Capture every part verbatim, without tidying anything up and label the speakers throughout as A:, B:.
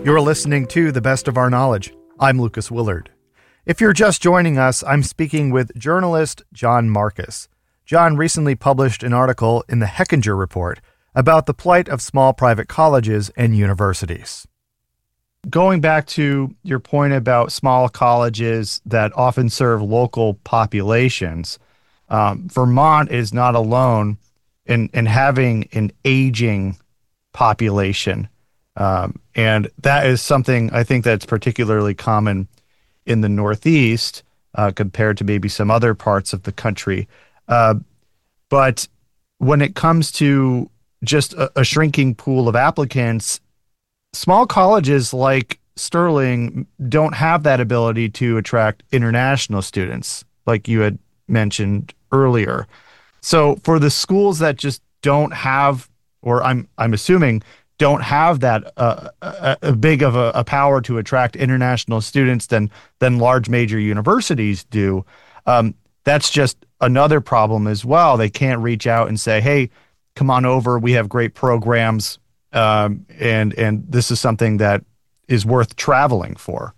A: You're listening to The Best of Our Knowledge. I'm Lucas Willard. If you're just joining us, I'm speaking with journalist John Marcus. John recently published an article in the Hechinger Report about the plight of small private colleges and universities. Going back to your point about small colleges that often serve local populations, um, Vermont is not alone in, in having an aging population. Um, and that is something I think that's particularly common in the Northeast uh, compared to maybe some other parts of the country. Uh, but when it comes to just a, a shrinking pool of applicants, small colleges like Sterling don't have that ability to attract international students, like you had mentioned earlier. So for the schools that just don't have, or I'm I'm assuming don't have that uh, a, a big of a, a power to attract international students than than large major universities do, um, that's just another problem as well. They can't reach out and say, "Hey, come on over. We have great programs, um, and and this is something that is worth traveling for."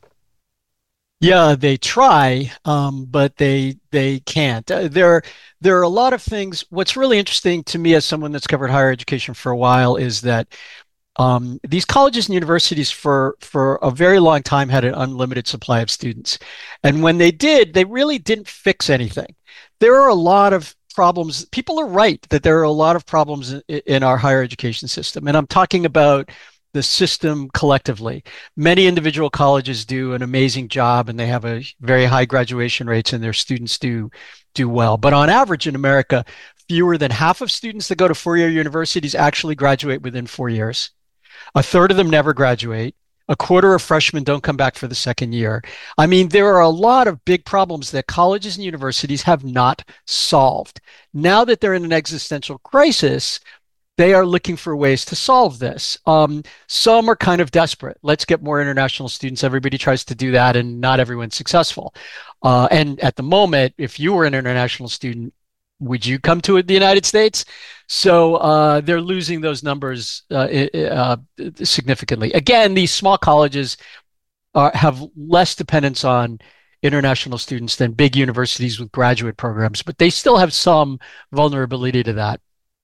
B: Yeah, they try, um, but they they can't. Uh, there there are a lot of things. What's really interesting to me as someone that's covered higher education for a while is that um, these colleges and universities for for a very long time had an unlimited supply of students, and when they did, they really didn't fix anything. There are a lot of problems. People are right that there are a lot of problems in, in our higher education system, and I'm talking about the system collectively. Many individual colleges do an amazing job and they have a very high graduation rates and their students do do well. But on average in America, fewer than half of students that go to four-year universities actually graduate within four years. A third of them never graduate. A quarter of freshmen don't come back for the second year. I mean, there are a lot of big problems that colleges and universities have not solved. Now that they're in an existential crisis, they are looking for ways to solve this. Um, some are kind of desperate. Let's get more international students. Everybody tries to do that, and not everyone's successful. Uh, and at the moment, if you were an international student, would you come to the United States? So uh, they're losing those numbers uh, uh, significantly. Again, these small colleges are, have less dependence on international students than big universities with graduate programs, but they still have some vulnerability to that.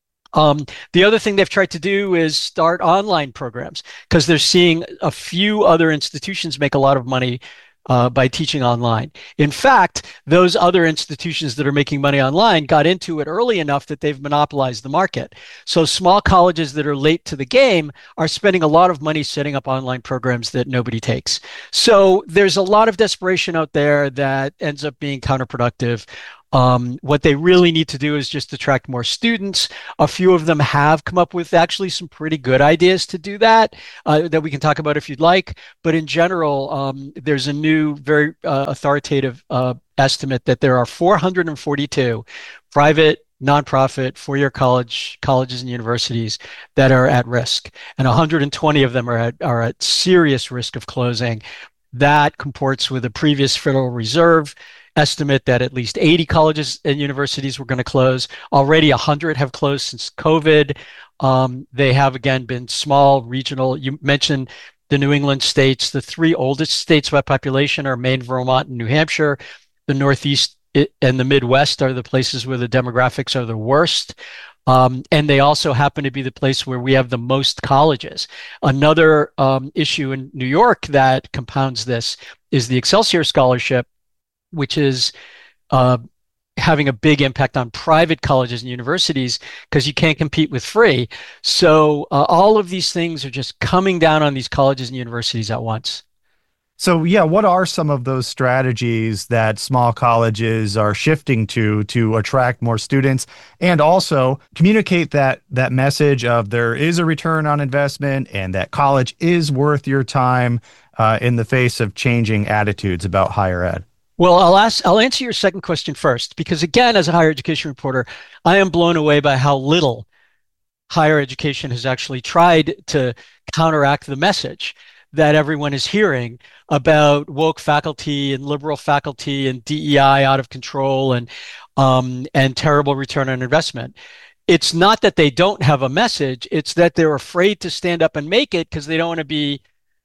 B: Um, the other thing they've tried to do is start online programs because they're seeing a few other institutions make a lot of money uh, by teaching online. In fact, those other institutions that are making money online got into it early enough that they've monopolized the market. So small colleges that are late to the game are spending a lot of money setting up online programs that nobody takes. So there's a lot of desperation out there that ends up being counterproductive. Um, what they really need to do is just attract more students. A few of them have come up with actually some pretty good ideas to do that, uh, that we can talk about if you'd like. But in general, um, there's a new, very uh, authoritative uh, estimate that there are four hundred forty-two private, nonprofit, four-year college colleges and universities that are at risk, and one hundred twenty of them are at, are at serious risk of closing. That comports with a previous Federal Reserve estimate that at least eighty colleges and universities were going to close. Already one hundred have closed since COVID. Um, they have, again, been small, regional. You mentioned the New England states. The three oldest states by population are Maine, Vermont, and New Hampshire. The Northeast and the Midwest are the places where the demographics are the worst. Um, and they also happen to be the place where we have the most colleges. Another um, issue in New York that compounds this is the Excelsior Scholarship, which is uh, having a big impact on private colleges and universities because you can't compete with free. So uh, all of these things are just coming down on these colleges and universities at once.
A: So, yeah, what are some of those strategies that small colleges are shifting to to attract more students and also communicate that that message of there is a return on investment and that college is worth your time uh, in the face of changing attitudes about higher ed?
B: Well, I'll ask, I'll answer your second question first, because again, as a higher education reporter, I am blown away by how little higher education has actually tried to counteract the message that everyone is hearing about woke faculty and liberal faculty and D E I out of control and um, and terrible return on investment. It's not that they don't have a message, it's that they're afraid to stand up and make it because they don't want to be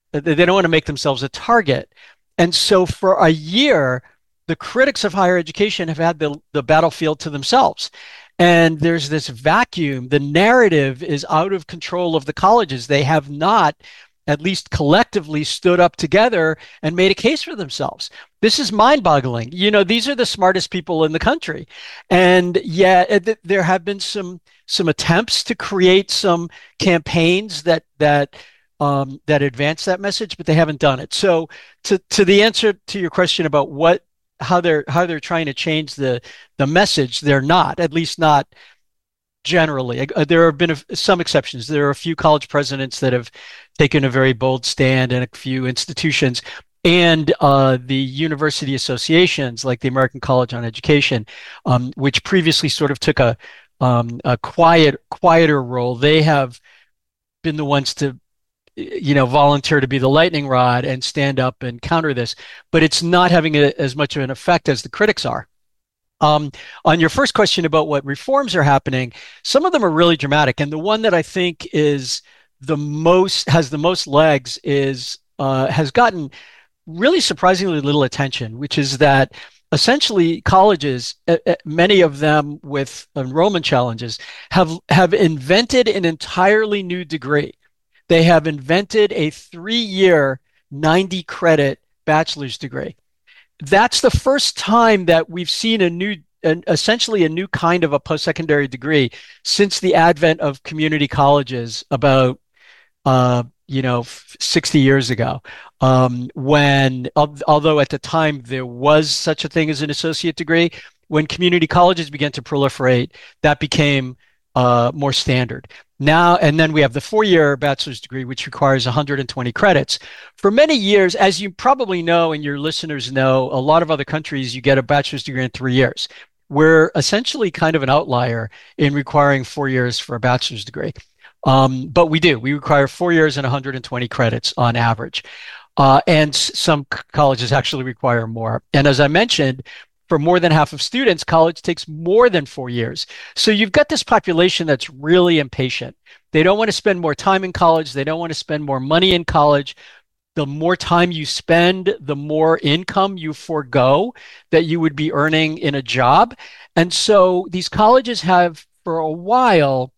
B: they don't want to make themselves a target. And so for a year, the critics of higher education have had the, the battlefield to themselves. And there's this vacuum. The narrative is out of control of the colleges. They have not, at least collectively, stood up together and made a case for themselves. This is mind-boggling. You know, these are the smartest people in the country. And yet there have been some some attempts to create some campaigns that that um, that advance that message, but they haven't done it. So to to the answer to your question about what how they're how they're trying to change the the message, they're not, at least not generally. Uh, there have been a, some exceptions. There are a few college presidents that have taken a very bold stand, and a few institutions and uh, the university associations like the American College on Education, um, which previously sort of took a um, a quiet quieter role. They have been the ones to you know, volunteer to be the lightning rod and stand up and counter this, but it's not having a, as much of an effect as the critics are. Um, on your first question about what reforms are happening, some of them are really dramatic, and the one that I think is the most has the most legs is uh, has gotten really surprisingly little attention, which is that essentially colleges, uh, many of them with enrollment challenges, have have invented an entirely new degree. They have invented a three-year, ninety credit bachelor's degree. That's the first time that we've seen a new, an, essentially a new kind of a post-secondary degree since the advent of community colleges about, uh, you know, sixty years ago. Um, when, although at the time there was such a thing as an associate degree, when community colleges began to proliferate, that became uh, more standard. Now, and then we have the four-year bachelor's degree, which requires one hundred twenty credits. For many years, as you probably know and your listeners know, a lot of other countries, you get a bachelor's degree in three years. We're essentially kind of an outlier in requiring four years for a bachelor's degree. Um, but we do. We require four years and one hundred twenty credits on average. Uh, and some colleges actually require more. And as I mentioned, for more than half of students, college takes more than four years. So you've got this population that's really impatient. They don't want to spend more time in college. They don't want to spend more money in college. The more time you spend, the more income you forego that you would be earning in a job. And so these colleges have, for a while,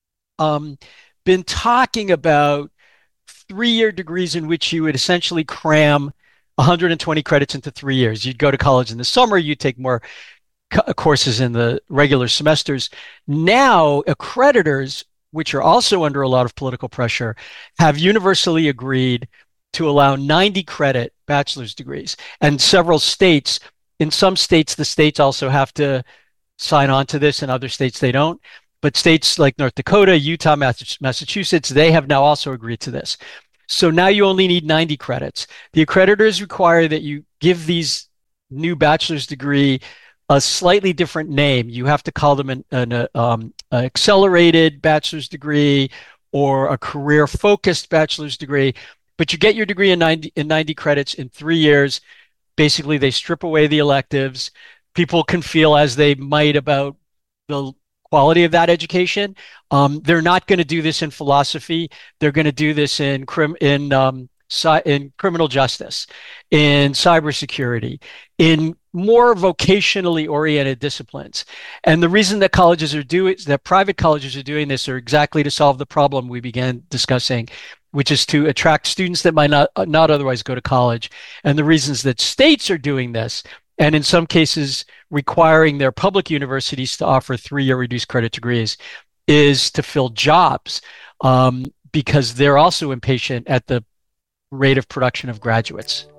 B: um, been talking about three-year degrees in which you would essentially cram one hundred twenty credits into three years. You'd go to college in the summer, you'd take more co- courses in the regular semesters. Now, accreditors, which are also under a lot of political pressure, have universally agreed to allow ninety credit bachelor's degrees. And several states, in some states, the states also have to sign on to this, in other states they don't. But states like North Dakota, Utah, Massachusetts, they have now also agreed to this. So now you only need ninety credits. The accreditors require that you give these new bachelor's degree a slightly different name. You have to call them an, an uh, um, accelerated bachelor's degree or a career-focused bachelor's degree. But you get your degree in ninety, in ninety credits in three years. Basically, they strip away the electives. People can feel as they might about the quality of that education. Um, they're not going to do this in philosophy. They're going to do this in crim in um, in criminal justice, in cybersecurity, in more vocationally oriented disciplines. And the reason that colleges are doing that private colleges are doing this are exactly to solve the problem we began discussing, which is to attract students that might not not otherwise go to college. And the reasons that states are doing this, and in some cases requiring their public universities to offer three-year reduced credit degrees, is to fill jobs, um, because they're also impatient at the rate of production of graduates.